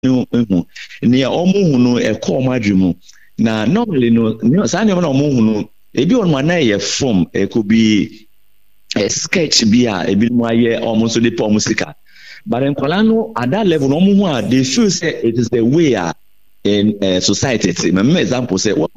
no near omu no a call madrimu. Now, normally, no, Sunday on omu no, a be on one eye from a could be a sketch be a bit more year almost to the musica. But in Colano, at that level, no they feel say it is the way in society. My example say, what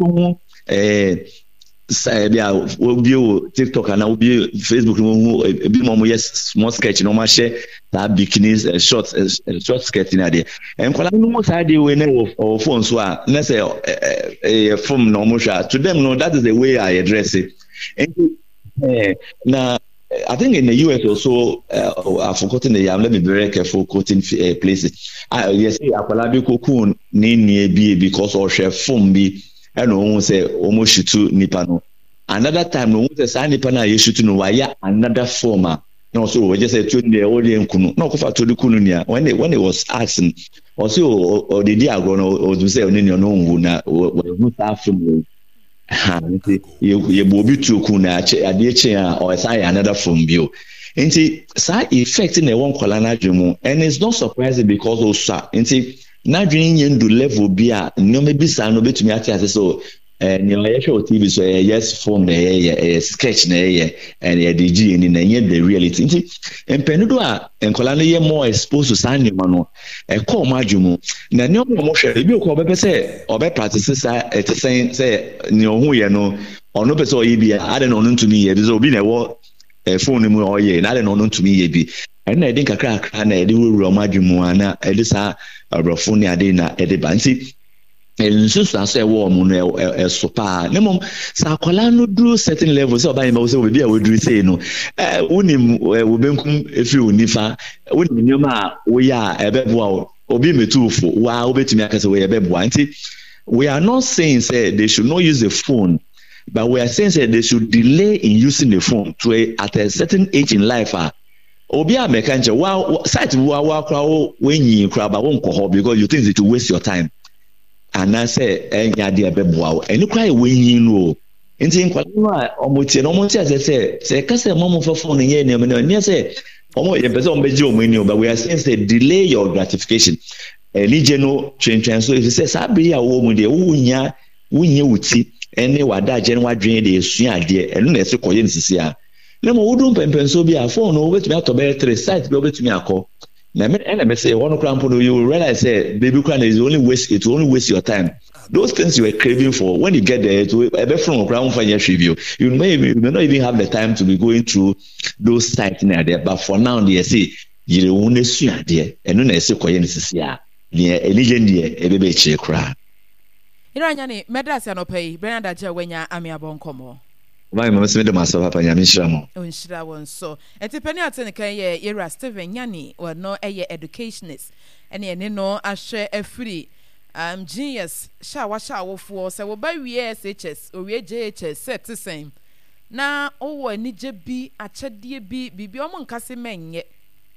bia obi TikTok and obi Facebook no ebi mo yes small sketch no ma share that bikini short sketch na there enkwala no mo side we na of phone so na say from no mo sha to them no that is the way I address it na I think in the US also I've forgotten the let me be very careful quoting places yes akwala bi kokun ni bi because or share phone bi and no say almost shoot nipa no another time no say say nipa na ye shoot no why another former no so we just say to the audience kunu no ko fa to the kunu nia when it was asking also or the dia go no or to say oni no hu na we staff from ye bobi to kunu ade eche or say another from bio nti side effect na one kwala na dwemu and it's not surprising because also nti na dream yen do level bi a no me bi sa no betumi ati so ni o show TV so yes form na sketch na and the G ni na the reality nti empenudo a enkola no ye more exposed to san nima no e call madwumu na ne mo hwe bi ko be say obe practice sa et say ni ohun ye no ono be say oyi bi a ade no no ntumi ye bi so obi na wo phone mu oye na ade no no ntumi ye bi na edin kakra na ede wuru madwumu ana ede sa abrofo ni ade na ede ba nti nsusu ase wo mu no so pa ne mom sa akwala no duro certain level say oba yema say obi a woduru say no wonim wo benkum efi onifa wonim nyoma wo ya ebeboa obi metufo wa obetumi akase wo ebeboa nti we are not saying say they should not use the phone, but we are saying say they should delay in using the phone to at a certain age in life obi a meka nche wa site wa kra wo wenyi kra ba won ko because you think it will waste your time and I say enya de ebeboa eni kra wenyi no nti nkwala no a omotie no omotie say kase mom for phone ye ne no say omo ye person beji omeni but we are saying say delay your gratification elije no twen so if say sabi ya wo mu de wunya wuti ene wada je no wadwen de esua ade eno na ese koye nsisi a na mo wudum pempenso bi a phone no betumi atobe 3 site bi obetumi akọ na me say one cramp no you realize say baby cram is only waste your time. Those things you were craving for, when you get there, to a bit from ground financial review, you may not even have the time to be going through those sites near there. But for now, they say you won't see there, and no necessary coincidence here. Near a legend here, a baby check cry. Iranyani, Medras and Opay, Bernard Jawenya, Amia Boncomo. Why must made myself up and Yamishamo? Unshira one so. At the penny at Seneca, Ira Steven Yani, or no a educationist, and no I share a free. Genius, shower for so by we SHS or we JHS set the same. Now, oh, I need be a chaddy be beyond Cassiman yet.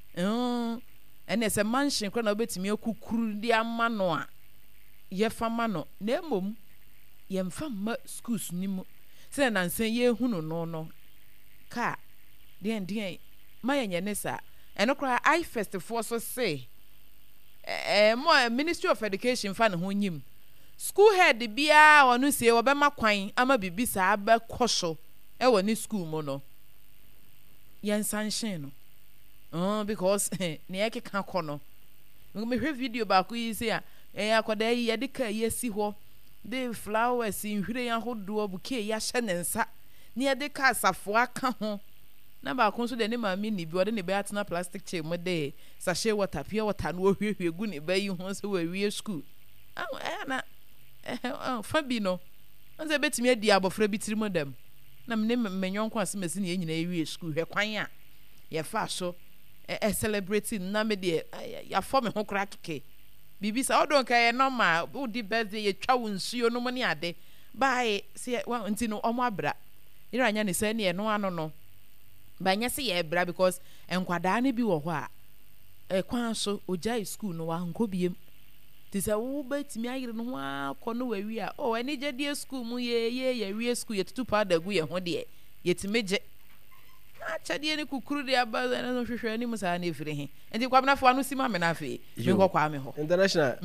And there's a mansion can obey me a cuckoo dear manoa. Ye famano, nemum, yem fam schools nimu. Say and say ye who no. Car, dear, my yanessa, and no cry I first the force say. More Ministry of Education fan ho nyim school head bia wonu se obema kwan ama bibisa aba kwosho e woni school mo no yen sanction no because ne yake kan kono me hwe video ba ko yi se a akoda yi de ka yesi ho de flowers nhwire ya hodo buke ya hye ne nsa ne de ka asafo aka ho na ba ko so de ne mami ni bi ode ne be atena plastic chair mo de sachet water pure water no hwehwe gu ne ba yi ho so we wie school na fa bi no on se betimi adi abofra bi tirimo dem na me menyonko asemesi ne nyina wie school hwe kwan a ye fa so celebrating na me de ya for me ho kra keke bibi sa odon ka ye normal wo di birthday ye twa wo nsuo no mo ne ade bye se wa ntino omo abra iranya ne se ne no ano no banya se ye bra because enkwada na bi wo ho a kwan so oja school no wa nko biem ti se wo betimi ayire no ho akọ no wa wi a eni je die school mu ye wi school ye tutu pa da gu ye ho de ye timeje akyɛdeɛ ne kukuru de aba no hwehwɛ anim saa na ɛfiri he nti kwabena foa no si ma me no afei menkɔ kwaa me hɔ international